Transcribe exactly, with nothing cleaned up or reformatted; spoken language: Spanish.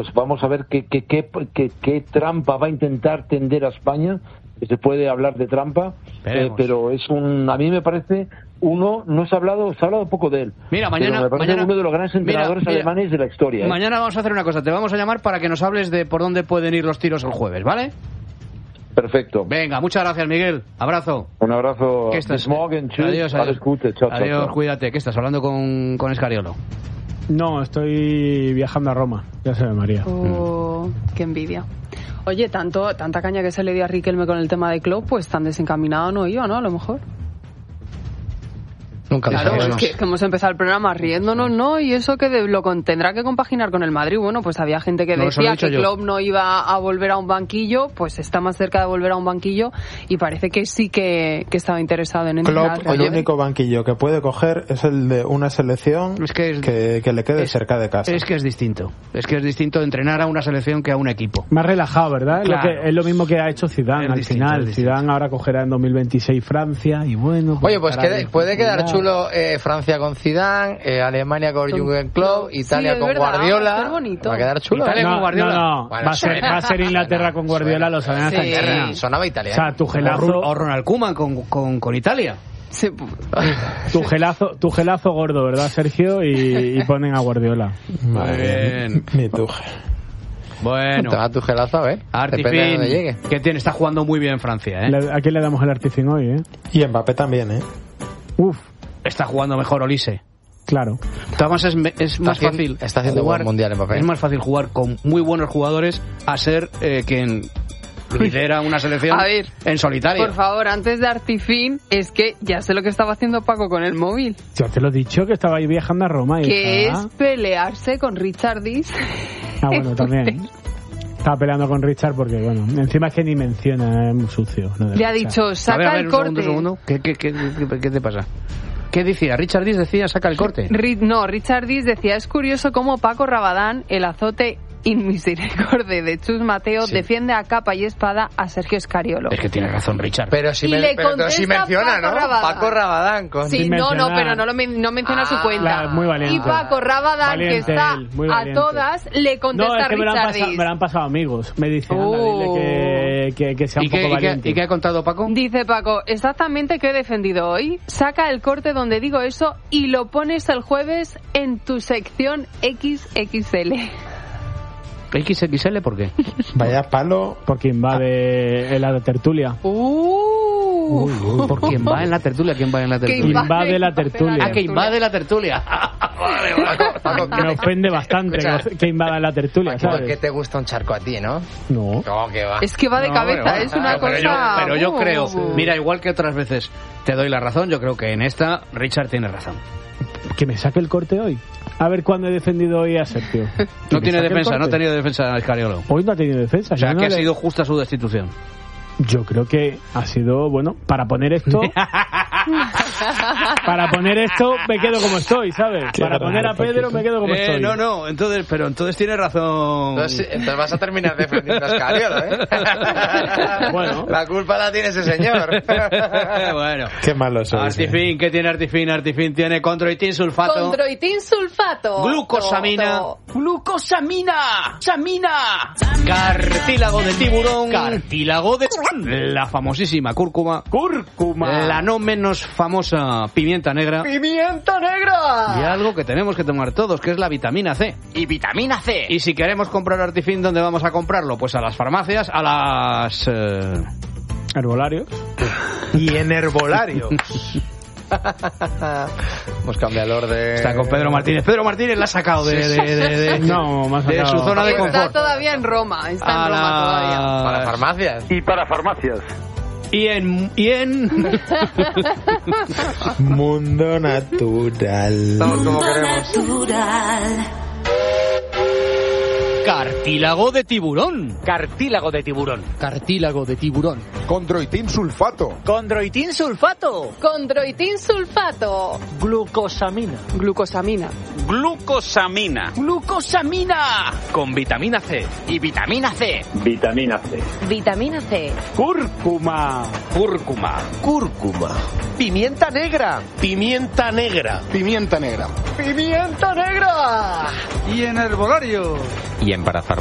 Pues vamos a ver qué, qué, qué, qué, qué trampa va a intentar tender a España. Se puede hablar de trampa, eh, pero es un, a mí me parece uno, no se ha hablado, se ha hablado poco de él. Mira, mañana, me parece mañana uno de los grandes entrenadores mira, mira, alemanes de la historia. ¿eh? Mañana vamos a hacer una cosa, te vamos a llamar para que nos hables de por dónde pueden ir los tiros el jueves, ¿vale? Perfecto. Venga, muchas gracias, Miguel. Abrazo. Un abrazo. ¿Qué estás? Morgen, tschüss, adiós, adiós. Gute, chao, adiós, chao, chao. Cuídate. ¿Qué estás hablando con, con Escariolo? No, estoy viajando a Roma. Ya se ve, María. Oh, mm. Qué envidia. Oye, tanto tanta caña que se le dio a Riquelme con el tema de Klopp, pues tan desencaminado no iba, ¿no? A lo mejor. Nunca claro, lo es que, que hemos empezado el programa riéndonos, ¿no? Y eso que de, lo con, tendrá que compaginar con el Madrid. Bueno, pues había gente que no, decía que yo. Klopp no iba a volver a un banquillo, pues está más cerca de volver a un banquillo y parece que sí que, que estaba interesado en entrenar. Klopp, el único banquillo que puede coger es el de una selección es que, es, que, que le quede es, cerca de casa. Es que es distinto. Es que es distinto entrenar a una selección que a un equipo. Más relajado, ¿verdad? Claro. Lo que, es lo mismo que ha hecho Zidane al distinto, final. Zidane ahora cogerá en dos mil veintiséis Francia y bueno... Oye, pues quede, puede quedar chulo eh, Francia con Zidane, eh, Alemania con Jürgen Klopp, Italia sí, con verdad, Guardiola. bonito. Va a quedar chulo. Italia no, con Guardiola. No, no, bueno, va, a ser, va a ser Inglaterra con Guardiola, suena, lo saben hasta sí. en China. Sonaba italiano. O sea, tu gelazo... O Ronald Koeman con, con, con Italia. Sí. Tu gelazo, tu gelazo gordo, ¿verdad, Sergio? Y, y ponen a Guardiola. Muy bien. Mi Tuchel. Bueno. Te va tu gelazo, a ver. Depende de dónde llegue. Que tiene, está jugando muy bien Francia, ¿eh? ¿A quién le damos el Artifin hoy, eh? Y Mbappé también, ¿eh? Uf. Está jugando mejor Olise. Claro. Además es, es más está fácil está haciendo jugar, buen mundial Mbappé. es más fácil jugar con muy buenos jugadores a ser eh, quien lidera una selección a ver, en solitario. Por favor, antes de Artifin, es que ya sé lo que estaba haciendo Paco con el móvil. Ya te lo he dicho, que estaba ahí viajando a Roma. Y que estaba... es pelearse con Richard Dis. Ah, bueno, también. Estaba peleando con Richard porque, bueno, encima es que ni menciona, es muy sucio. ¿No? Le ha dicho, saca a ver, a ver, el un corte. Segundo, un segundo. ¿Qué, qué, qué, qué, ¿Qué te pasa? ¿Qué decía? Richard Dis decía, saca el corte. No, Richard Dis decía, es curioso cómo Paco Rabadán, el azote inmisericorde de Chus Mateo, sí. defiende a capa y espada a Sergio Escariolo. Es que tiene razón Richard. Pero si, me, pero, pero si menciona, Paco ¿no? Rabadán. Paco Rabadán. Con... Sí, no, no, pero no, lo, no menciona ah, su cuenta. La, muy valiente. Y Paco Rabadán, valiente, que está él, a todas, le contesta no, es que a Richard Dis. Me, me lo han pasado amigos. Me dicen, uh. anda, dile que, que, que sea un ¿Y poco qué, valiente. ¿y qué, ¿Y qué ha contado Paco? Dice Paco, exactamente que he defendido hoy. Saca el corte donde digo eso y lo pones el jueves en tu sección equis equis ele. ¿equis equis ele por qué? Vaya palo. Porque invade en la tertulia. Uh. Uy, uy. ¿Por quién va en la tertulia? ¿Quién va en la tertulia? Invade, invade la tertulia. Ah, que invade la tertulia. Vale, vale. Paco, que me ofende bastante que, que invada la tertulia, ¿sabes? ¿Por qué te gusta un charco a ti, no? No. No, que va. Es que va de no, cabeza, bueno, es una ah, cosa... Pero yo, pero yo uh. creo, mira, igual que otras veces te doy la razón, yo creo que en esta Richard tiene razón. Que me saque el corte hoy. A ver cuándo he defendido hoy a Sergio. No tiene defensa, no ha tenido defensa Escariolo. Hoy no ha tenido defensa. O sea, no que le... ha sido justa su destitución. Yo creo que ha sido, bueno, para poner esto... para poner esto me quedo como estoy, ¿sabes? Qué para poner a Pedro me quedo como eh, estoy. No, no, entonces, pero entonces tiene razón. Entonces, entonces vas a terminar defendiendo a Escariolo, ¿eh? Bueno. La culpa la tiene ese señor. Bueno. Qué malo soy. Artifin, ¿qué tiene Artifin? Artifin tiene condroitin sulfato. Condroitin sulfato. Glucosamina. To, to. Glucosamina. Samina. Cartílago de tiburón. Cartílago de... La famosísima cúrcuma. Cúrcuma. La no menos famosa pimienta negra. ¡Pimienta negra! Y algo que tenemos que tomar todos, que es la vitamina C. Y vitamina C. Y si queremos comprar Artifin, ¿dónde vamos a comprarlo? Pues a las farmacias, a las... Eh... Herbolarios. Y en herbolarios. Hemos cambiado el orden. Está con Pedro Martínez. Pedro Martínez la ha sacado de, de, de, de, de, no, más de su zona de confort. Está todavía en Roma. Está a en Roma la... todavía. Para farmacias. Y para farmacias. Y en... Y en... Mundo natural. Estamos como queremos. Natural. Cartílago de tiburón. Cartílago de tiburón. Cartílago de tiburón. Condroitin sulfato. Condroitin sulfato. Condroitin sulfato. Glucosamina. Glucosamina. Glucosamina. Glucosamina. Con vitamina C. Y vitamina C. Vitamina C. Vitamina C. Cúrcuma. Cúrcuma. Cúrcuma. Pimienta negra. Pimienta negra. Pimienta negra. Pimienta negra. Y en herbolario. Y en Parafarmacia.